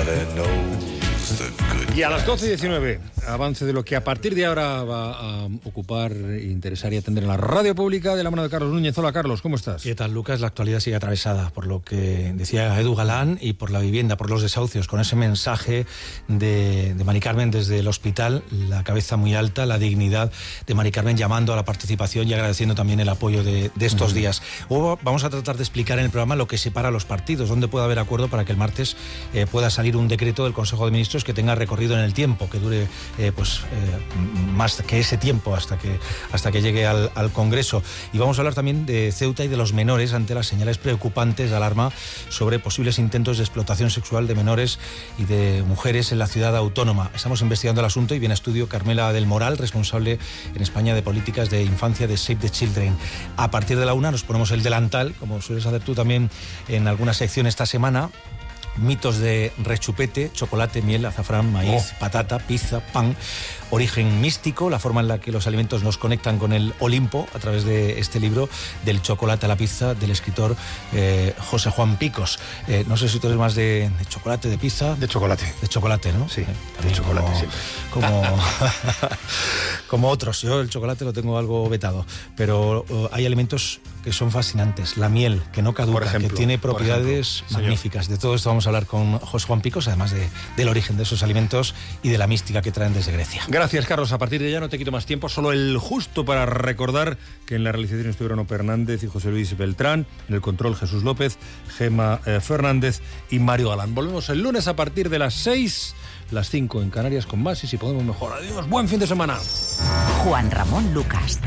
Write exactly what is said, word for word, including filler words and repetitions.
Y a las doce y diecinueve, avance de lo que a partir de ahora va a ocupar, interesar y atender en la radio pública de la mano de Carlos Núñez. Hola Carlos, ¿cómo estás? ¿Qué tal, Lucas? La actualidad sigue atravesada por lo que decía Edu Galán y por la vivienda, por los desahucios, con ese mensaje de, de Mari Carmen desde el hospital, la cabeza muy alta, la dignidad de Mari Carmen, llamando a la participación y agradeciendo también el apoyo de, de estos uh-huh. días. Luego vamos a tratar de explicar en el programa lo que separa a los partidos, dónde puede haber acuerdo para que el martes eh, pueda salir un decreto del Consejo de Ministros que tenga recorrido en el tiempo, que dure eh, pues eh, más que ese tiempo hasta que hasta que llegue al, al Congreso. Y vamos a hablar también de Ceuta y de los menores ante las señales preocupantes de alarma sobre posibles intentos de explotación sexual de menores y de mujeres en la ciudad autónoma. Estamos investigando el asunto y viene a estudio Carmela del Moral, responsable en España de políticas de infancia de Save the Children. A partir de la una nos ponemos el delantal, como sueles hacer tú también en alguna sección esta semana. Mitos de rechupete, chocolate, miel, azafrán, maíz, oh. patata, pizza, pan, origen místico, la forma en la que los alimentos nos conectan con el Olimpo a través de este libro, Del chocolate a la pizza, del escritor eh, José Juan Picos. Eh, no sé si tú eres más de, de chocolate, de pizza. De chocolate. De chocolate, ¿no? Sí, eh, de chocolate como, siempre. Como, como otros. Yo el chocolate lo tengo algo vetado, pero uh, hay alimentos que son fascinantes. La miel, que no caduca, ejemplo, que tiene propiedades ejemplo, magníficas. Señor. De todo esto vamos a hablar con José Juan Picos, además de, del origen de esos alimentos y de la mística que traen desde Grecia. Gracias, Carlos. A partir de ya no te quito más tiempo, solo el justo para recordar que en la realización estuvieron Ono Hernández y José Luis Beltrán, en el control Jesús López, Gema eh, Fernández y Mario Galán. Volvemos el lunes a partir de las seis, las cinco en Canarias con más y si podemos mejor. Adiós, buen fin de semana. Juan Ramón Lucas.